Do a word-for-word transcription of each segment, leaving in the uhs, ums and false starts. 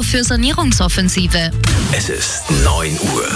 für Sanierungsoffensive. Es ist neun Uhr.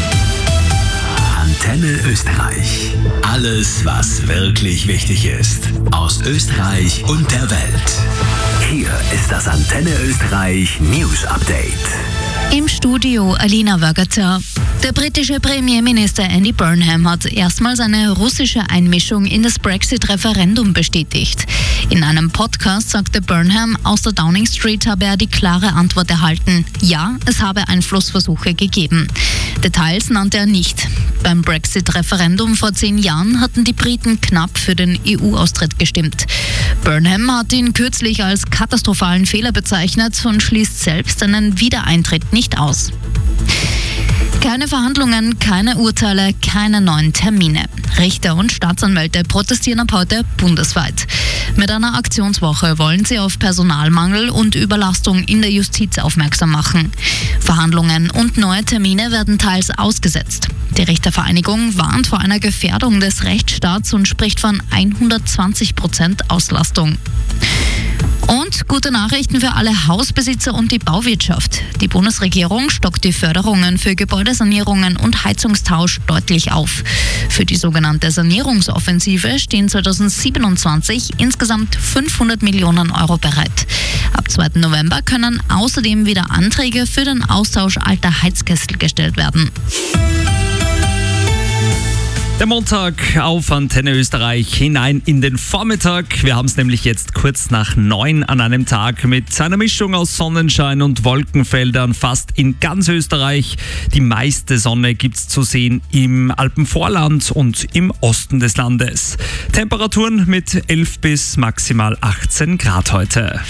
Antenne Österreich. Alles, was wirklich wichtig ist. Aus Österreich und der Welt. Hier ist das Antenne Österreich News Update. Im Studio Alina Wögerter. Der britische Premierminister Andy Burnham hat erstmals eine russische Einmischung in das Brexit-Referendum bestätigt. In einem Podcast sagte Burnham, aus der Downing Street habe er die klare Antwort erhalten: Ja, es habe Einflussversuche gegeben. Details nannte er nicht. Beim Brexit-Referendum vor zehn Jahren hatten die Briten knapp für den E U-Austritt gestimmt. Burnham hat ihn kürzlich als katastrophalen Fehler bezeichnet und schließt selbst einen Wiedereintritt nicht aus. Keine Verhandlungen, keine Urteile, keine neuen Termine. Richter und Staatsanwälte protestieren ab heute bundesweit. Mit einer Aktionswoche wollen sie auf Personalmangel und Überlastung in der Justiz aufmerksam machen. Verhandlungen und neue Termine werden teils ausgesetzt. Die Richtervereinigung warnt vor einer Gefährdung des Rechtsstaats und spricht von hundertzwanzig Prozent Auslastung. Und gute Nachrichten für alle Hausbesitzer und die Bauwirtschaft. Die Bundesregierung stockt die Förderungen für Gebäudesanierungen und Heizungstausch deutlich auf. Für die sogenannte Sanierungsoffensive stehen zweitausendsiebenundzwanzig insgesamt fünfhundert Millionen Euro bereit. Ab zweiten November können außerdem wieder Anträge für den Austausch alter Heizkessel gestellt werden. Der Montag auf Antenne Österreich hinein in den Vormittag. Wir haben es nämlich jetzt kurz nach neun an einem Tag mit einer Mischung aus Sonnenschein und Wolkenfeldern fast in ganz Österreich. Die meiste Sonne gibt's zu sehen im Alpenvorland und im Osten des Landes. Temperaturen mit elf bis maximal achtzehn Grad heute.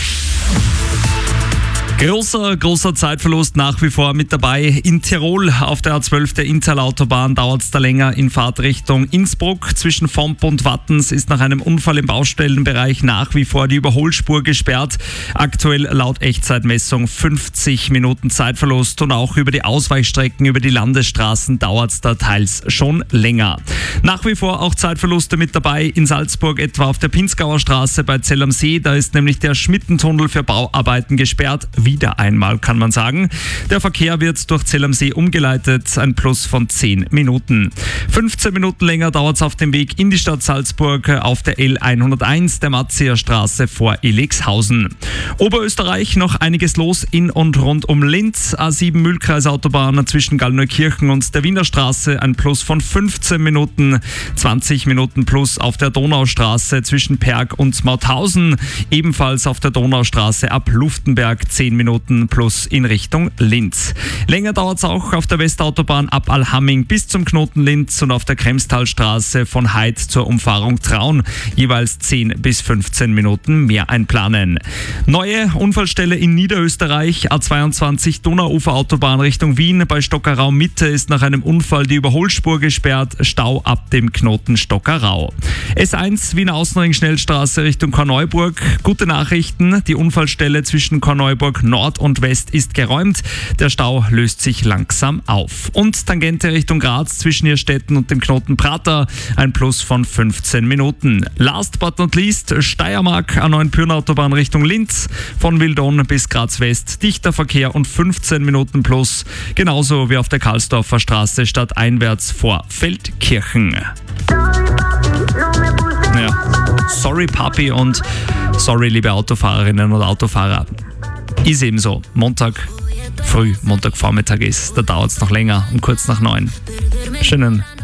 Großer, großer Zeitverlust nach wie vor mit dabei. In Tirol auf der A zwölf der Inntal-Autobahn dauert es da länger in Fahrtrichtung Innsbruck. Zwischen Vomp und Wattens ist nach einem Unfall im Baustellenbereich nach wie vor die Überholspur gesperrt. Aktuell laut Echtzeitmessung fünfzig Minuten Zeitverlust und auch über die Ausweichstrecken über die Landesstraßen dauert es da teils schon länger. Nach wie vor auch Zeitverluste mit dabei in Salzburg, etwa auf der Pinzgauer Straße bei Zell am See. Da ist nämlich der Schmittentunnel für Bauarbeiten gesperrt. Wieder einmal, kann man sagen. Der Verkehr wird durch Zell am See umgeleitet, ein Plus von zehn Minuten. fünfzehn Minuten länger dauert es auf dem Weg in die Stadt Salzburg auf der L hunderteins der Matzieher Straße vor Elixhausen. Oberösterreich noch einiges los in und rund um Linz. A sieben Mühlkreisautobahn zwischen Gallneukirchen und der Wiener Straße, ein Plus von fünfzehn Minuten. zwanzig Minuten plus auf der Donaustraße zwischen Perg und Mauthausen. Ebenfalls auf der Donaustraße ab Luftenberg zehn Minuten plus in Richtung Linz. Länger dauert es auch auf der Westautobahn ab Alhamming bis zum Knoten Linz und auf der Kremstalstraße von Heid zur Umfahrung Traun. Jeweils zehn bis fünfzehn Minuten mehr einplanen. Neue Unfallstelle in Niederösterreich. A zweiundzwanzig Donauuferautobahn Richtung Wien. Bei Stockerau Mitte ist nach einem Unfall die Überholspur gesperrt. Stau ab dem Knoten Stockerau. S eins Wiener Außenring Schnellstraße Richtung Korneuburg. Gute Nachrichten. Die Unfallstelle zwischen Korneuburg Nord und West ist geräumt. Der Stau löst sich langsam auf. Und Tangente Richtung Graz zwischen Irrstetten und dem Knoten Prater, ein Plus von fünfzehn Minuten. Last but not least, Steiermark, A neun Pyrnautobahn Richtung Linz, von Wildon bis Graz West, dichter Verkehr und fünfzehn Minuten plus, genauso wie auf der Karlsdorfer Straße stadteinwärts vor Feldkirchen. Ja, sorry Papi und sorry liebe Autofahrerinnen und Autofahrer. Ist eben so. Montag früh, Montagvormittag ist, da dauert es noch länger, um kurz nach neun. Schönen